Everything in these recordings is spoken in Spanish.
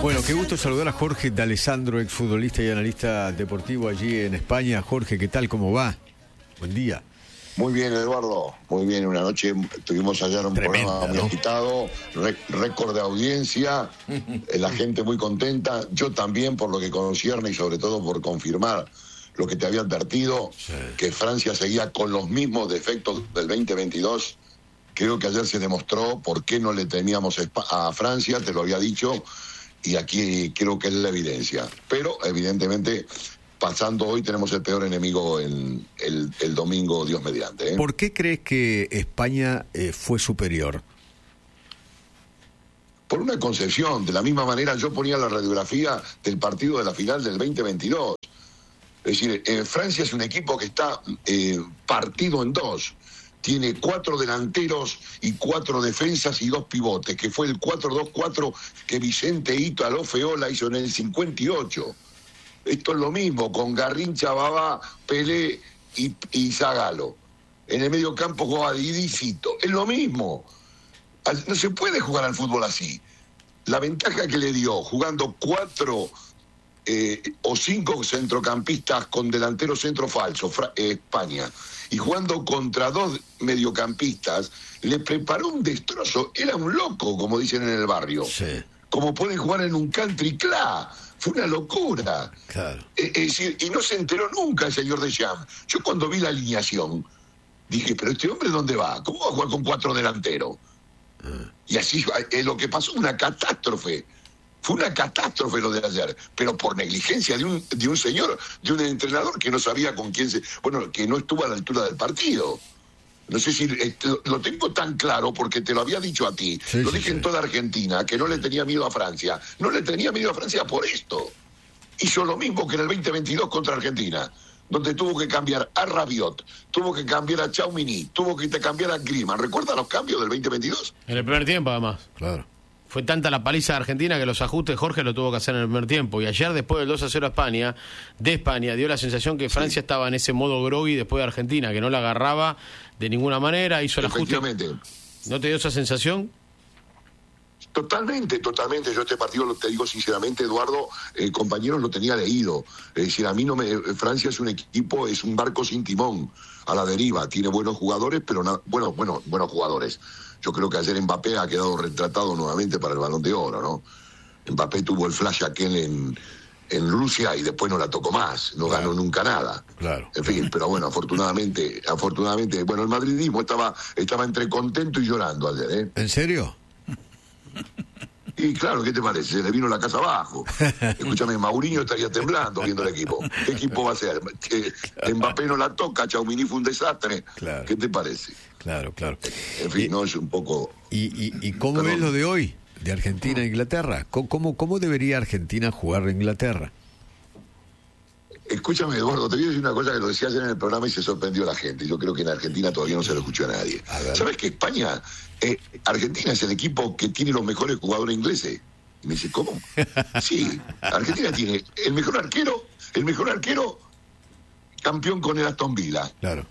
Bueno, qué gusto saludar a Jorge D'Alessandro, exfutbolista y analista deportivo allí en España. Jorge, ¿qué tal? ¿Cómo va? Buen día. Muy bien, Eduardo. Muy bien. Una noche tuvimos ayer un programa muy agitado, récord de audiencia, la gente muy contenta. Yo también, por lo que concierne y sobre todo por confirmar lo que te había advertido, que Francia seguía con los mismos defectos del 2022. Creo que ayer se demostró por qué no le temíamos a Francia, te lo había dicho, y aquí creo que es la evidencia. Pero, evidentemente, pasando hoy, tenemos el peor enemigo el domingo, Dios mediante. ¿Por qué crees que España fue superior? Por una concepción. De la misma manera, yo ponía la radiografía del partido de la final del 2022. Es decir, Francia es un equipo que está partido en dos. Tiene 4 delanteros y 4 defensas y 2 pivotes, que fue el 4-2-4 que Vicente Hito Alofeola hizo en el 58. Esto es lo mismo, con Garrincha, Babá, Pelé y Zagallo. En el medio campo jugaba Didicito. Es lo mismo. No se puede jugar al fútbol así. La ventaja que le dio, jugando 4 o 5 centrocampistas con delantero centro falso, España, y jugando contra 2 mediocampistas, le preparó un destrozo. Era un loco, como dicen en el barrio. Sí. Como pueden jugar en un country club. Fue una locura. Claro. Es decir, y no se enteró nunca el señor Deschamps. Yo cuando vi la alineación, dije, pero este hombre ¿dónde va? ¿Cómo va a jugar con 4 delanteros? Y así, lo que pasó, una catástrofe. Fue una catástrofe lo de ayer, pero por negligencia de un señor, de un entrenador que no sabía con quién que no estuvo a la altura del partido. No sé si lo tengo tan claro porque te lo había dicho a ti. Lo dije en toda Argentina, que no le tenía miedo a Francia. No le tenía miedo a Francia por esto. Hizo lo mismo que en el 2022 contra Argentina, donde tuvo que cambiar a Rabiot, tuvo que cambiar a Tchouaméni, tuvo que cambiar a Griezmann. ¿Recuerda los cambios del 2022? En el primer tiempo, además. Claro. Fue tanta la paliza de Argentina que los ajustes Jorge lo tuvo que hacer en el primer tiempo. Y ayer, después del 2-0 a España, dio la sensación que Francia estaba en ese modo groggy después de Argentina, que no la agarraba de ninguna manera, hizo el ajuste. ¿No te dio esa sensación? Totalmente. Yo este partido, te digo sinceramente, Eduardo, compañeros, lo tenía leído. Es decir, Francia es un equipo, es un barco sin timón, a la deriva. Tiene buenos jugadores, pero buenos jugadores. Yo creo que ayer Mbappé ha quedado retratado nuevamente para el Balón de Oro, ¿no? Mbappé tuvo el flash aquel en Rusia y después no la tocó más, no ganó nunca nada. Claro. En fin, pero bueno, afortunadamente, bueno, el madridismo estaba entre contento y llorando ayer, ¿eh? ¿En serio? Y claro, ¿qué te parece? Se le vino la casa abajo. Escúchame, Mourinho estaría temblando viendo el equipo. ¿Qué equipo va a ser? Mbappé no la toca, Tchouaméni fue un desastre. Claro. ¿Qué te parece? Claro. En fin, no es un poco... ¿Y cómo ves lo de hoy, de Argentina e Inglaterra? ¿Cómo debería Argentina jugar a Inglaterra? Escúchame, Eduardo, te voy a decir una cosa que lo decía ayer en el programa y se sorprendió la gente. Yo creo que en Argentina todavía no se lo escuchó a nadie. ¿Sabes que España, Argentina es el equipo que tiene los mejores jugadores ingleses? Y me dice, ¿cómo? Sí, Argentina tiene el mejor arquero campeón con el Aston Villa. Claro.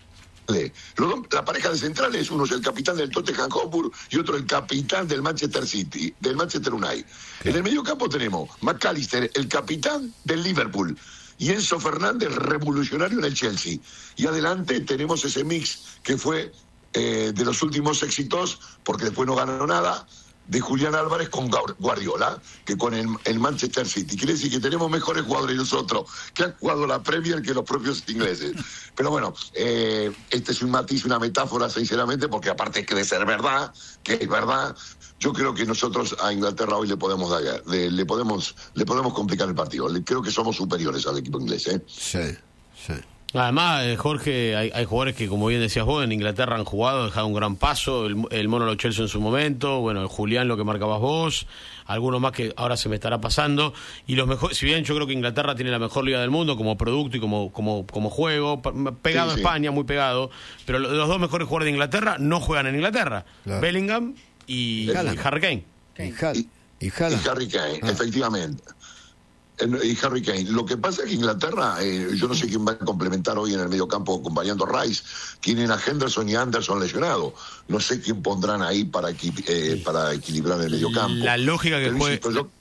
La pareja de centrales, uno es el capitán del Tottenham Hotspur y otro el capitán del Manchester City, del Manchester United. En el medio campo tenemos McAllister, el capitán del Liverpool, y Enzo Fernández, revolucionario en el Chelsea. Y adelante tenemos ese mix que fue de los últimos éxitos, porque después no ganó nada, de Julián Álvarez con Guardiola, que con el Manchester City. Quiere decir que tenemos mejores jugadores nosotros que han jugado la Premier que los propios ingleses. Pero bueno, este es un matiz, una metáfora, sinceramente, porque aparte que de ser verdad, que es verdad, yo creo que nosotros a Inglaterra hoy le podemos complicar el partido. Creo que somos superiores al equipo inglés, ¿eh? Sí. Además, Jorge, hay jugadores que, como bien decías vos, en Inglaterra han jugado, dejado un gran paso, el Mono Lo Celso en su momento, bueno, el Julián, lo que marcabas vos, algunos más que ahora se me estará pasando, y los mejores, si bien yo creo que Inglaterra tiene la mejor liga del mundo como producto y como juego, pegado a España, muy pegado, pero los 2 mejores jugadores de Inglaterra no juegan en Inglaterra, claro. Bellingham y Harry Kane. Y Harry Kane, efectivamente. Y Harry Kane. Lo que pasa es que Inglaterra, yo no sé quién va a complementar hoy en el medio campo acompañando a Rice. Tienen a Henderson y Anderson lesionados. No sé quién pondrán ahí para equilibrar el medio campo. La lógica que juegue...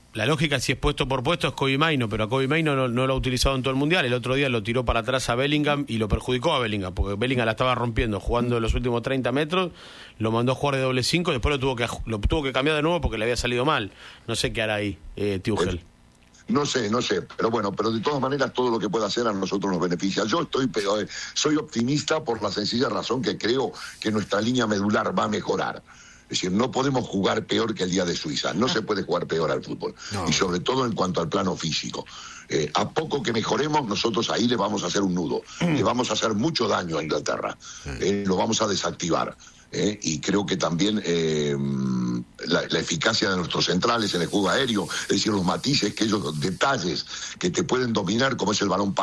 La lógica, si es puesto por puesto, es Kobe Maino, pero a Kobe Maino no lo ha utilizado en todo el Mundial. El otro día lo tiró para atrás a Bellingham y lo perjudicó a Bellingham, porque Bellingham la estaba rompiendo, jugando en los últimos 30 metros, lo mandó a jugar de doble 5, después lo tuvo que cambiar de nuevo porque le había salido mal. No sé qué hará ahí, Tuchel. No sé, pero de todas maneras todo lo que pueda hacer a nosotros nos beneficia. Yo soy optimista por la sencilla razón que creo que nuestra línea medular va a mejorar. Es decir, no podemos jugar peor que el día de Suiza, no se puede jugar peor al fútbol, y sobre todo en cuanto al plano físico. A poco que mejoremos, nosotros ahí le vamos a hacer un nudo, le vamos a hacer mucho daño a Inglaterra, lo vamos a desactivar. Y creo que también la eficacia de nuestros centrales en el juego aéreo, es decir, los matices, aquellos detalles que te pueden dominar, como es el balón